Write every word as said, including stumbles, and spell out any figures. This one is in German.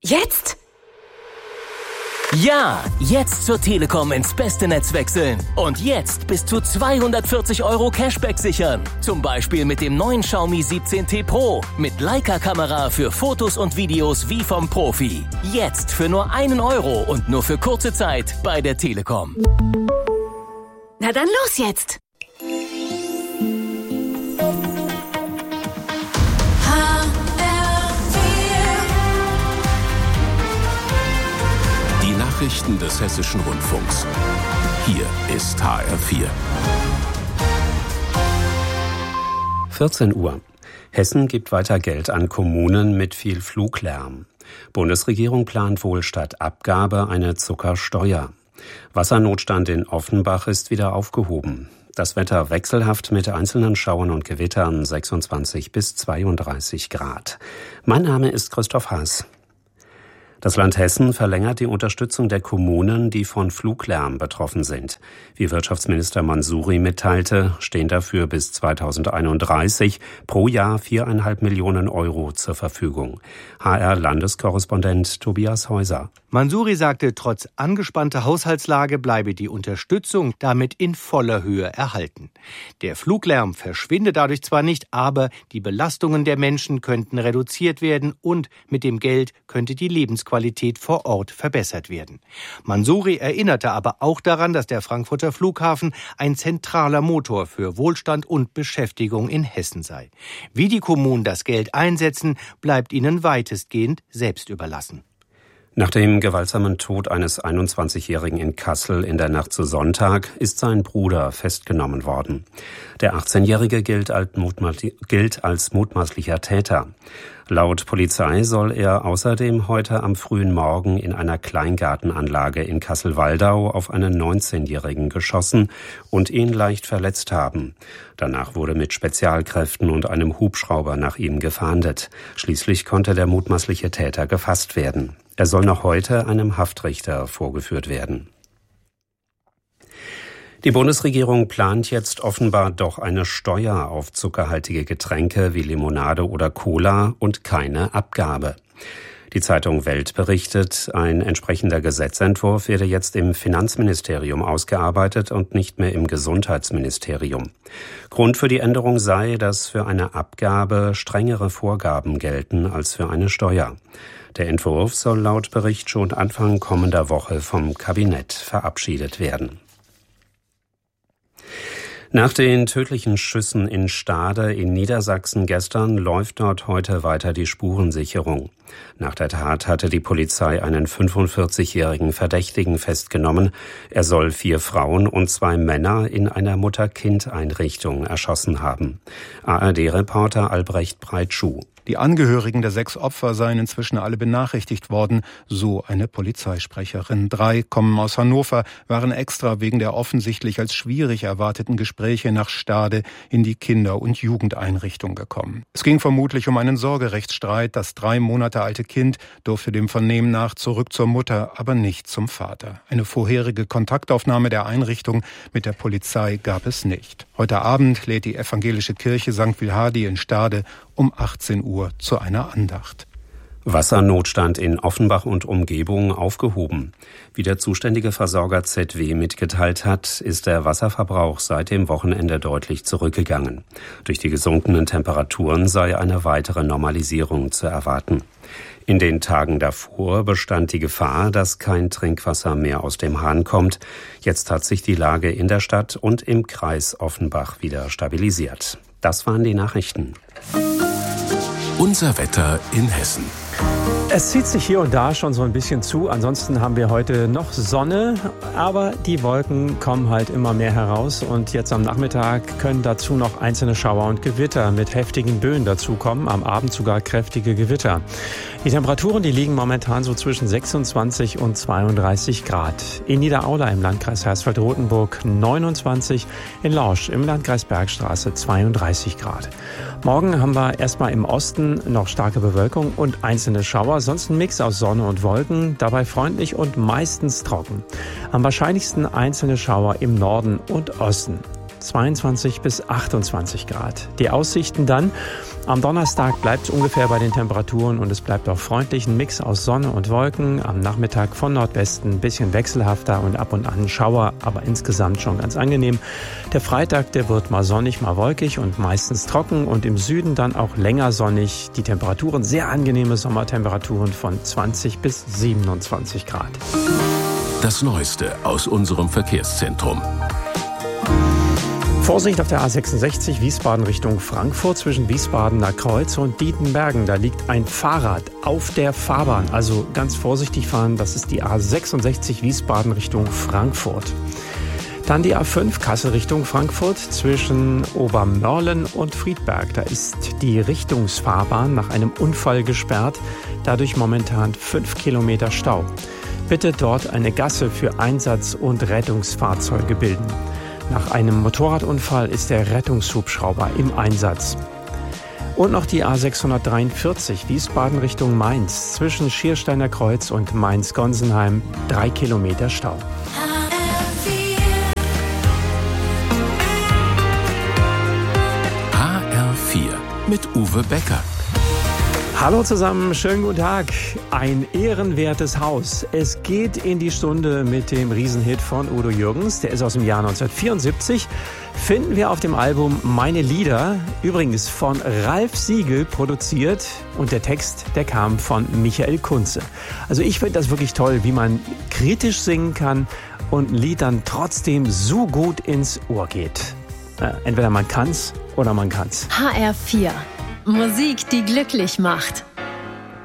Jetzt? Ja, jetzt zur Telekom ins beste Netz wechseln. Und jetzt bis zu zweihundertvierzig Euro Cashback sichern. Zum Beispiel mit dem neuen Xiaomi siebzehn T Pro. Mit Leica-Kamera für Fotos und Videos wie vom Profi. Jetzt für nur einen Euro und nur für kurze Zeit bei der Telekom. Na dann los jetzt! Nachrichten des Hessischen Rundfunks. Hier ist H R vier. vierzehn Uhr. Hessen gibt weiter Geld an Kommunen mit viel Fluglärm. Bundesregierung plant wohl statt Abgabe eine Zuckersteuer. Wassernotstand in Offenbach ist wieder aufgehoben. Das Wetter wechselhaft mit einzelnen Schauern und Gewittern, sechsundzwanzig bis zweiunddreißig Grad. Mein Name ist Christoph Haas. Das Land Hessen verlängert die Unterstützung der Kommunen, die von Fluglärm betroffen sind. Wie Wirtschaftsminister Mansouri mitteilte, stehen dafür bis zweitausendeinunddreißig pro Jahr viereinhalb Millionen Euro zur Verfügung. H R-Landeskorrespondent Tobias Häuser. Mansouri sagte, trotz angespannter Haushaltslage bleibe die Unterstützung damit in voller Höhe erhalten. Der Fluglärm verschwinde dadurch zwar nicht, aber die Belastungen der Menschen könnten reduziert werden und mit dem Geld könnte die Lebensqualität vor Ort verbessert werden. Mansouri erinnerte aber auch daran, dass der Frankfurter Flughafen ein zentraler Motor für Wohlstand und Beschäftigung in Hessen sei. Wie die Kommunen das Geld einsetzen, bleibt ihnen weitestgehend selbst überlassen. Nach dem gewaltsamen Tod eines einundzwanzigjährigen in Kassel in der Nacht zu Sonntag ist sein Bruder festgenommen worden. Der achtzehnjährige gilt als mutmaßlicher Täter. Laut Polizei soll er außerdem heute am frühen Morgen in einer Kleingartenanlage in Kassel-Waldau auf einen neunzehnjährigen geschossen und ihn leicht verletzt haben. Danach wurde mit Spezialkräften und einem Hubschrauber nach ihm gefahndet. Schließlich konnte der mutmaßliche Täter gefasst werden. Er soll noch heute einem Haftrichter vorgeführt werden. Die Bundesregierung plant jetzt offenbar doch eine Steuer auf zuckerhaltige Getränke wie Limonade oder Cola und keine Abgabe. Die Zeitung Welt berichtet, ein entsprechender Gesetzentwurf werde jetzt im Finanzministerium ausgearbeitet und nicht mehr im Gesundheitsministerium. Grund für die Änderung sei, dass für eine Abgabe strengere Vorgaben gelten als für eine Steuer. Der Entwurf soll laut Bericht schon Anfang kommender Woche vom Kabinett verabschiedet werden. Nach den tödlichen Schüssen in Stade in Niedersachsen gestern läuft dort heute weiter die Spurensicherung. Nach der Tat hatte die Polizei einen fünfundvierzigjährigen Verdächtigen festgenommen. Er soll vier Frauen und zwei Männer in einer Mutter-Kind-Einrichtung erschossen haben. A R D-Reporter Albrecht Breitschuh. Die Angehörigen der sechs Opfer seien inzwischen alle benachrichtigt worden, so eine Polizeisprecherin. Drei kommen aus Hannover, waren extra wegen der offensichtlich als schwierig erwarteten Gespräche nach Stade in die Kinder- und Jugendeinrichtung gekommen. Es ging vermutlich um einen Sorgerechtsstreit. Das drei Monate alte Kind durfte dem Vernehmen nach zurück zur Mutter, aber nicht zum Vater. Eine vorherige Kontaktaufnahme der Einrichtung mit der Polizei gab es nicht. Heute Abend lädt die evangelische Kirche Sankt Wilhardi in Stade um achtzehn Uhr zu einer Andacht. Wassernotstand in Offenbach und Umgebung aufgehoben. Wie der zuständige Versorger Z W mitgeteilt hat, ist der Wasserverbrauch seit dem Wochenende deutlich zurückgegangen. Durch die gesunkenen Temperaturen sei eine weitere Normalisierung zu erwarten. In den Tagen davor bestand die Gefahr, dass kein Trinkwasser mehr aus dem Hahn kommt. Jetzt hat sich die Lage in der Stadt und im Kreis Offenbach wieder stabilisiert. Das waren die Nachrichten. Unser Wetter in Hessen. Es zieht sich hier und da schon so ein bisschen zu. Ansonsten haben wir heute noch Sonne, aber die Wolken kommen halt immer mehr heraus. Und jetzt am Nachmittag können dazu noch einzelne Schauer und Gewitter mit heftigen Böen dazukommen. Am Abend sogar kräftige Gewitter. Die Temperaturen, die liegen momentan so zwischen sechsundzwanzig und zweiunddreißig Grad. In Niederaula im Landkreis Hersfeld-Rotenburg neunundzwanzig, in Lorsch im Landkreis Bergstraße zweiunddreißig Grad. Morgen haben wir erstmal im Osten noch starke Bewölkung und einzelne Schauer, sonst ein Mix aus Sonne und Wolken, dabei freundlich und meistens trocken. Am wahrscheinlichsten einzelne Schauer im Norden und Osten. zweiundzwanzig bis achtundzwanzig Grad. Die Aussichten dann, Am Donnerstag bleibt es ungefähr bei den Temperaturen und es bleibt auch freundlich. Ein Mix aus Sonne und Wolken. Am Nachmittag von Nordwesten ein bisschen wechselhafter und ab und an Schauer, aber insgesamt schon ganz angenehm. Der Freitag, der wird mal sonnig, mal wolkig und meistens trocken und im Süden dann auch länger sonnig. Die Temperaturen, sehr angenehme Sommertemperaturen von zwanzig bis siebenundzwanzig Grad. Das Neueste aus unserem Verkehrszentrum. Vorsicht auf der A sechsundsechzig Wiesbaden Richtung Frankfurt zwischen Wiesbadener Kreuz und Dietenbergen. Da liegt ein Fahrrad auf der Fahrbahn. Also ganz vorsichtig fahren. Das ist die A sechsundsechzig Wiesbaden Richtung Frankfurt. Dann die A fünf Kassel Richtung Frankfurt zwischen Obermörlen und Friedberg. Da ist die Richtungsfahrbahn nach einem Unfall gesperrt. Dadurch momentan fünf Kilometer Stau. Bitte dort eine Gasse für Einsatz- und Rettungsfahrzeuge bilden. Nach einem Motorradunfall ist der Rettungshubschrauber im Einsatz. Und noch die A sechshundertdreiundvierzig Wiesbaden Richtung Mainz zwischen Schiersteiner Kreuz und Mainz-Gonsenheim. Drei Kilometer Stau. H R vier mit Uwe Becker. Hallo zusammen, schönen guten Tag. Ein ehrenwertes Haus. Es geht in die Stunde mit dem Riesenhit von Udo Jürgens. Der ist aus dem Jahr neunzehnhundertvierundsiebzig. Finden wir auf dem Album Meine Lieder. Übrigens von Ralf Siegel produziert. Und der Text, der kam von Michael Kunze. Also ich finde das wirklich toll, wie man kritisch singen kann und ein Lied dann trotzdem so gut ins Ohr geht. Äh, entweder man kann's oder man kann's. H R vier. Musik, die glücklich macht.